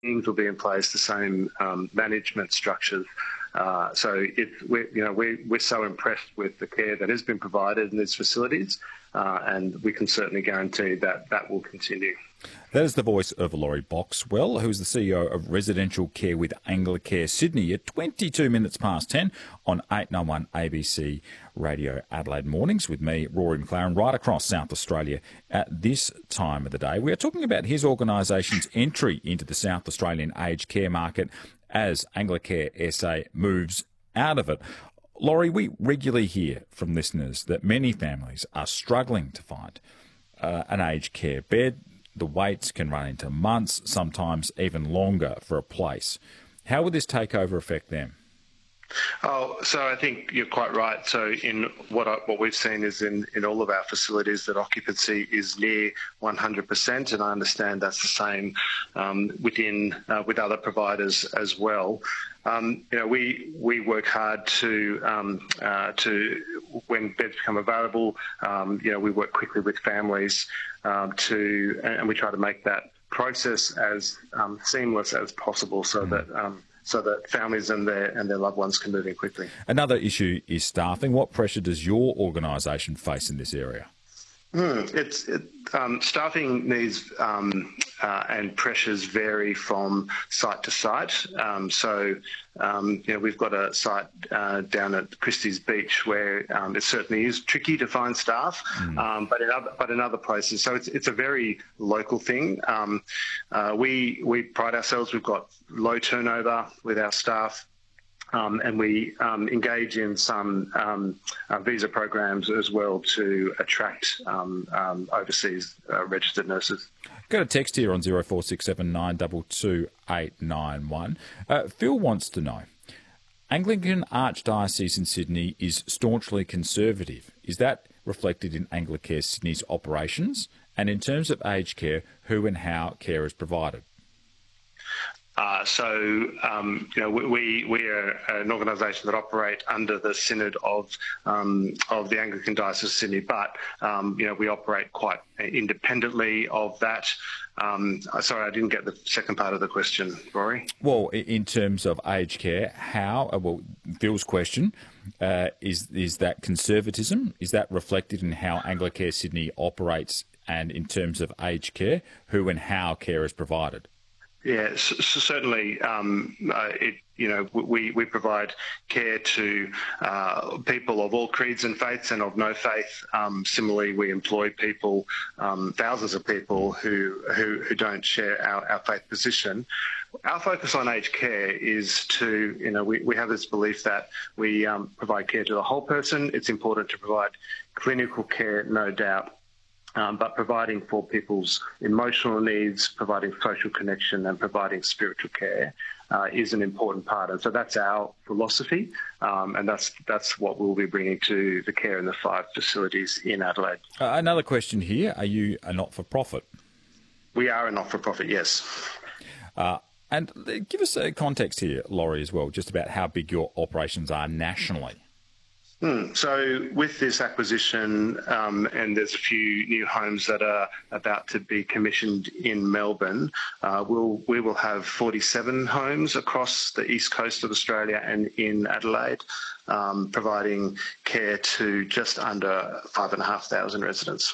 things will be in place, the same management structures. We're so impressed with the care that has been provided in these facilities, and we can certainly guarantee that that will continue. That is the voice of Laurie Boxwell, who is the CEO of Residential Care with Anglicare Sydney, at 22 minutes past 10 on 891 ABC Radio Adelaide Mornings with me, Rory McLaren, right across South Australia at this time of the day. We are talking about his organisation's entry into the South Australian aged care market as Anglicare SA moves out of it. Laurie, we regularly hear from listeners that many families are struggling to find an aged care bed. The waits can run into months, sometimes even longer for a place. How would this takeover affect them? So I think you're quite right. So in what we've seen is in all of our facilities that occupancy is near 100%, and I understand that's the same with other providers as well. We work hard to when beds become available. We work quickly with families and we try to make that process as seamless as possible, so that families and their loved ones can move in quickly. Another issue is staffing. What pressure does your organisation face in this area? Staffing needs and pressures vary from site to site. We've got a site down at Christie's Beach where it certainly is tricky to find staff, but in other places. So it's a very local thing. We pride ourselves. We've got low turnover with our staff. And we engage in some visa programs as well to attract overseas registered nurses. Got a text here on 0467 922 891. Phil wants to know, Anglican Archdiocese in Sydney is staunchly conservative. Is that reflected in Anglicare Sydney's operations? And in terms of aged care, who and how care is provided? We are an organisation that operate under the Synod of the Anglican Diocese of Sydney, but we operate quite independently of that. Sorry, I didn't get the second part of the question, Rory. Well, in terms of aged care, Phil's question is that conservatism? Is that reflected in how Anglicare Sydney operates, and in terms of aged care, who and how care is provided? Yeah, certainly. We provide care to people of all creeds and faiths and of no faith. Similarly, we employ people, thousands of people who don't share our faith position. Our focus on aged care is we have this belief that we provide care to the whole person. It's important to provide clinical care, no doubt. But providing for people's emotional needs, providing social connection and providing spiritual care is an important part. And so that's our philosophy, and that's what we'll be bringing to the care in the 5 facilities in Adelaide. Another question here. Are you a not-for-profit? We are a not-for-profit, yes. And give us a context here, Laurie, as well, just about how big your operations are nationally. So with this acquisition, and there's a few new homes that are about to be commissioned in Melbourne, we will have 47 homes across the east coast of Australia and in Adelaide, providing care to just under 5,500 residents.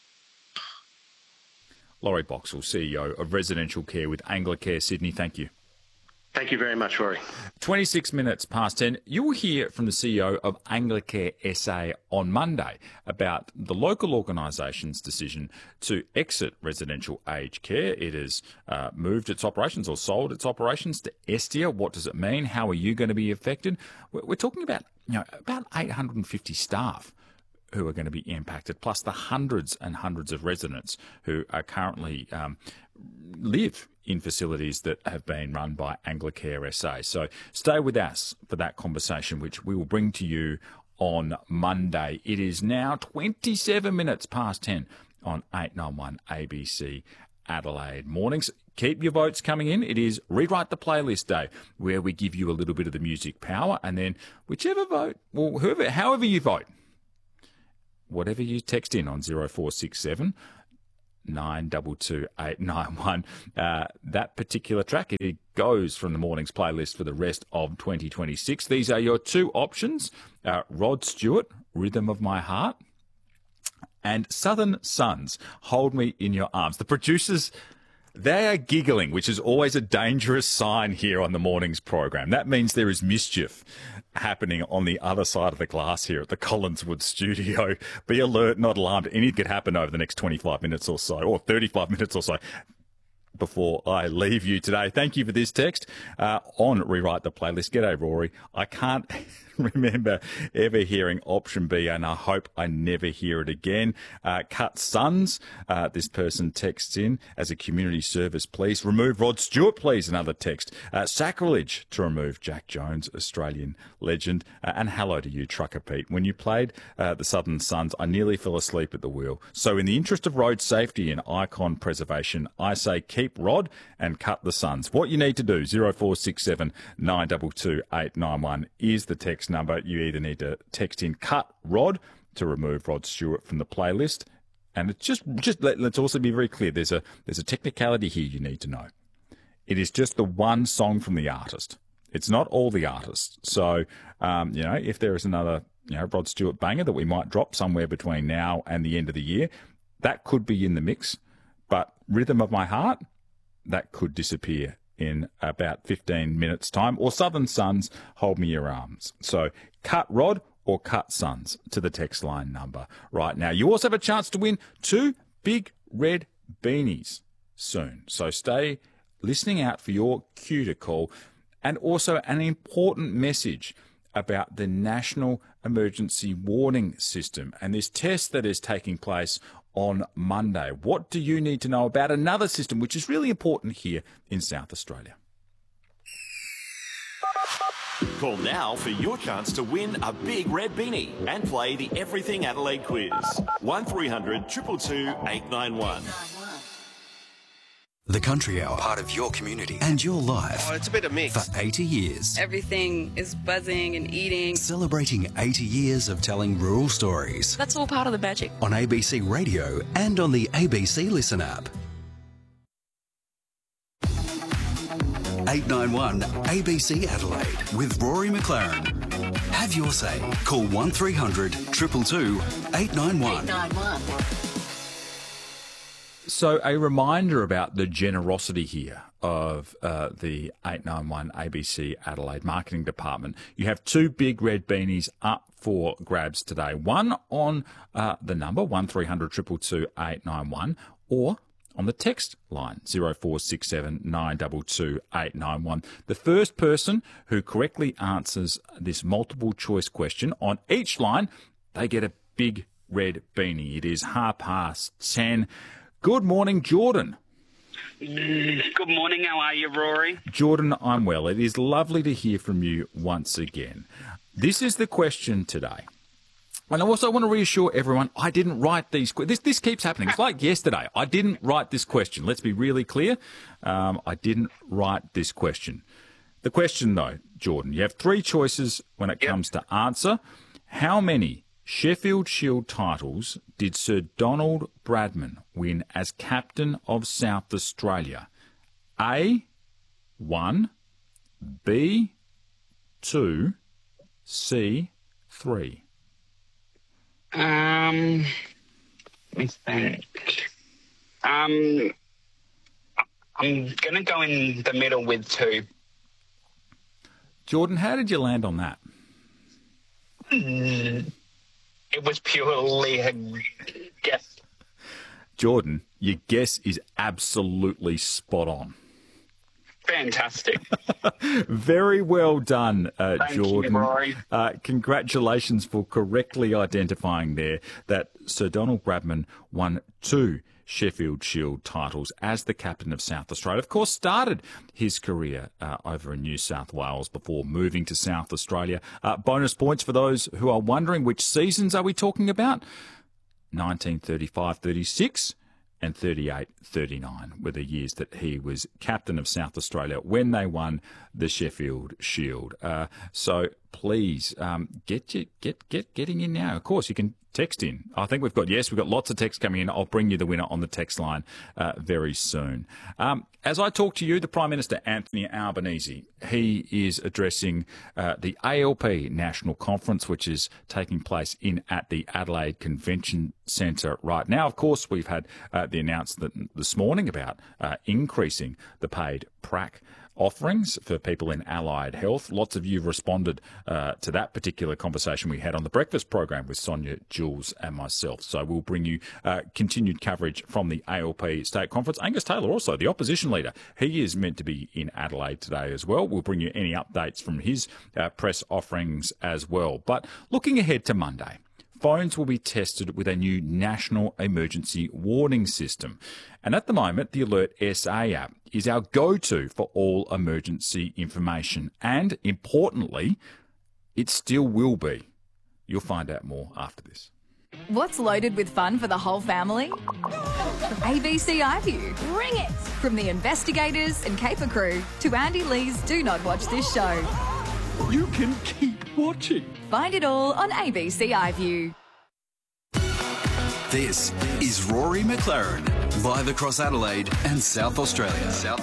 Laurie Boxwell, CEO of Residential Care with Anglicare Sydney, thank you. Thank you very much, Rory. 26 minutes past 10. You will hear from the CEO of Anglicare SA on Monday about the local organisation's decision to exit residential aged care. It has moved its operations or sold its operations to Estia. What does it mean? How are you going to be affected? We're talking about about 850 staff who are going to be impacted, plus the hundreds and hundreds of residents who are currently live in facilities that have been run by Anglicare SA. So stay with us for that conversation, which we will bring to you on Monday. It is now 27 minutes past 10 on 891 ABC Adelaide Mornings. Keep your votes coming in. It is Rewrite the Playlist Day, where we give you a little bit of the music power, and then whichever vote, well, however you vote, whatever you text in on 0467 922-891. That particular track, it goes from the morning's playlist for the rest of 2026. These are your two options. Rod Stewart, Rhythm of My Heart, and Southern Suns, Hold Me in Your Arms. The producers, they are giggling, which is always a dangerous sign here on the morning's program. That means there is mischief happening on the other side of the glass here at the Collinswood studio. Be alert, not alarmed. Anything could happen over the next 25 minutes or so, or 35 minutes or so, before I leave you today. Thank you for this text on Rewrite the Playlist. G'day, Rory. I can't remember ever hearing option B, and I hope I never hear it again. Cut Sons, this person texts in, as a community service, please. Remove Rod Stewart, please, another text. Sacrilege to remove Jack Jones, Australian legend. And hello to you, Trucker Pete. When you played the Southern Suns, I nearly fell asleep at the wheel. So in the interest of road safety and icon preservation, I say keep Rod and cut the Suns. What you need to do, 0467 922 891 is the text number. You either need to text in cut Rod to remove Rod Stewart from the playlist. And it's just let's also be very clear. There's a technicality here you need to know. It is just the one song from the artist. It's not all the artists. So, if there is another, Rod Stewart banger that we might drop somewhere between now and the end of the year, that could be in the mix. But Rhythm of My Heart, that could disappear in about 15 minutes' time. Or Southern Suns, Hold Me in Your Arms. So cut Rod or cut Suns to the text line number right now. You also have a chance to win 2 big red beanies soon. So stay listening out for your cue to call. And also an important message about the National Emergency Warning System and this test that is taking place on Monday. What do you need to know about another system which is really important here in South Australia? Call now for your chance to win a big red beanie and play the Everything Adelaide quiz. 1300 222 891. The Country Hour, part of your community and your life. Oh, it's a bit of mix. For 80 years. Everything is buzzing and eating. Celebrating 80 years of telling rural stories. That's all part of the magic. On ABC Radio and on the ABC Listen app. 891 ABC Adelaide with Rory McLaren. Have your say. Call 1300 222 891. 891. So a reminder about the generosity here of the 891 ABC Adelaide Marketing Department. You have 2 big red beanies up for grabs today. One on the number 1300 222 891 or on the text line 0467 922 891. The first person who correctly answers this multiple choice question on each line, they get a big red beanie. It is 10:30. Good morning, Jordan. Good morning. How are you, Rory? Jordan, I'm well. It is lovely to hear from you once again. This is the question today. And I also want to reassure everyone, I didn't write these. This keeps happening. It's like yesterday. I didn't write this question. Let's be really clear. I didn't write this question. The question, though, Jordan, you have 3 choices when it comes to answer. How many Sheffield Shield titles did Sir Donald Bradman win as captain of South Australia? A, 1, B, 2, C, 3. Let me think. I'm going to go in the middle with 2. Jordan, how did you land on that? It was purely a guess. Jordan, your guess is absolutely spot on. Fantastic. Very well done, Thank Jordan. you, Rory. Congratulations for correctly identifying there that Sir Donald Bradman won 2 Sheffield Shield titles as the captain of South Australia. Of course, started his career over in New South Wales before moving to South Australia. Bonus points for those who are wondering, which seasons are we talking about? 1935-36 and 38-39 were the years that he was captain of South Australia when they won the Sheffield Shield. So please getting in now. Of course, you can text in. I think we've got lots of text coming in. I'll bring you the winner on the text line very soon. As I talk to you, the Prime Minister, Anthony Albanese, he is addressing the ALP National Conference, which is taking place at the Adelaide Convention Centre right now. Of course, we've had the announcement this morning about increasing the paid prac offerings for people in allied health. Lots of you responded to that particular conversation we had on the breakfast program with Sonia, Jules and myself. So we'll bring you continued coverage from the ALP State Conference. Angus Taylor, also the opposition leader, he is meant to be in Adelaide today as well. We'll bring you any updates from his press offerings as well. But looking ahead to Monday, phones will be tested with a new national emergency warning system. And at the moment, the Alert SA app is our go-to for all emergency information. And importantly, it still will be. You'll find out more after this. What's loaded with fun for the whole family? ABC iView. Bring it! From the investigators and caper crew to Andy Lee's Do Not Watch This Show. You can keep watching. Find it all on ABC iView. This is Rory McLaren, live across Adelaide and South Australia.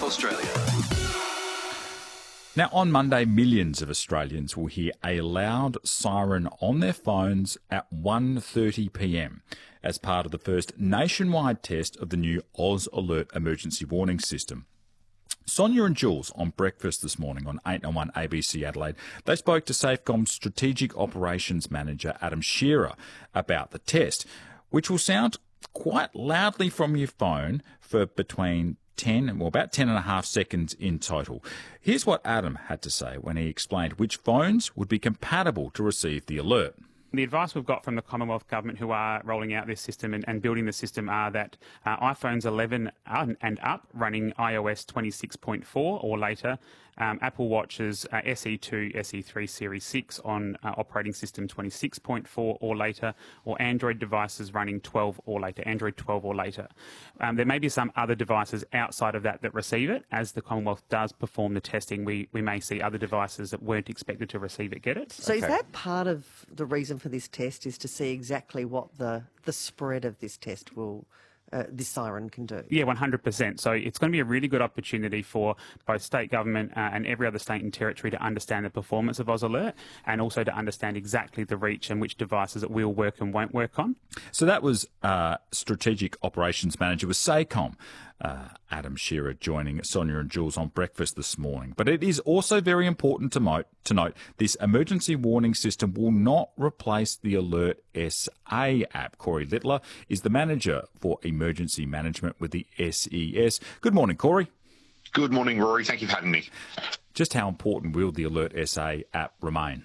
Now, on Monday, millions of Australians will hear a loud siren on their phones at 1:30 p.m. as part of the first nationwide test of the new Oz Alert emergency warning system. Sonia and Jules on breakfast this morning on 891 ABC Adelaide, they spoke to Safecom's Strategic Operations Manager Adam Shearer about the test, which will sound quite loudly from your phone for between about 10 and a half seconds in total. Here's what Adam had to say when he explained which phones would be compatible to receive the alert. The advice we've got from the Commonwealth Government who are rolling out this system and building the system are that iPhones 11 and up running iOS 26.4 or later, Apple Watches SE2, SE3 Series 6 on operating system 26.4 or later, or Android devices running 12 or later, Android 12 or later. There may be some other devices outside of that receive it. As the Commonwealth does perform the testing, we may see other devices that weren't expected to receive it get it. So is that part of the reason for this test, is to see exactly what the spread of this test will this siren can do? Yeah, 100%. So it's going to be a really good opportunity for both state government and every other state and territory to understand the performance of Oz Alert and also to understand exactly the reach and which devices it will work and won't work on. So that was Strategic Operations Manager with SACOM, Adam Shearer, joining Sonia and Jules on breakfast this morning. But it is also very important to note this emergency warning system will not replace the Alert SA app. Corey Littler is the manager for emergency management with the SES. Good morning, Corey. Good morning, Rory. Thank you for having me. Just how important will the Alert SA app remain?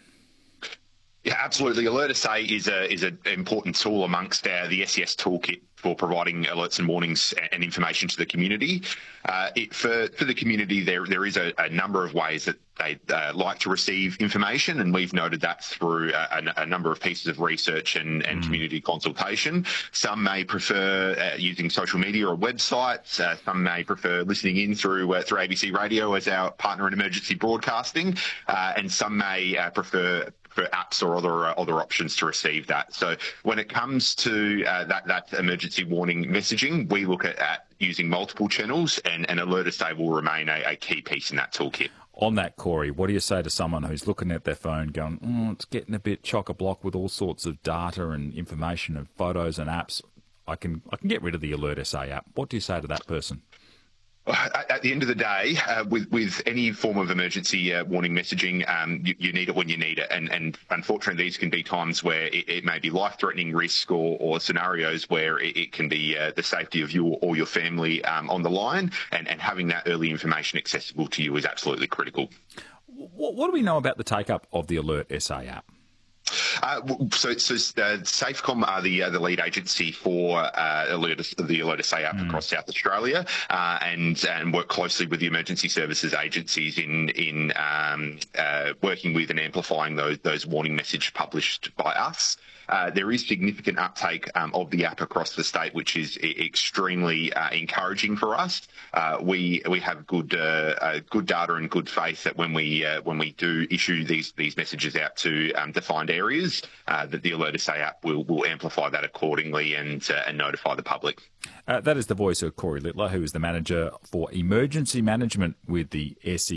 Yeah, absolutely. Alert SA is an important tool amongst the SES toolkit for providing alerts and warnings and information to the community. For the community, there is a number of ways that they like to receive information, and we've noted that through a number of pieces of research and community consultation. Some may prefer using social media or websites. Some may prefer listening in through ABC Radio as our partner in emergency broadcasting, and some may prefer for apps or other options to receive that. So when it comes to that emergency warning messaging, we look at using multiple channels, and Alert SA will remain a key piece in that toolkit. On that, Corey, what do you say to someone who's looking at their phone going, it's getting a bit chock-a-block with all sorts of data and information and photos and apps. I can get rid of the Alert SA app. What do you say to that person? At the end of the day, with any form of emergency warning messaging, you need it when you need it. And unfortunately, these can be times where it may be life-threatening risk or scenarios where it can be the safety of you or your family on the line. And having that early information accessible to you is absolutely critical. What do we know about the take-up of the Alert SA app? Safecom are the lead agency for the Alert SA app across South Australia, and work closely with the emergency services agencies in working with and amplifying those warning messages published by us. there is significant uptake of the app across the state, which is extremely encouraging for us. We have good data and good faith that when we do issue these messages out to defined areas, that the Alert SA app will amplify that accordingly and notify the public. That is the voice of Corey Littler, who is the Manager for Emergency Management with the SES.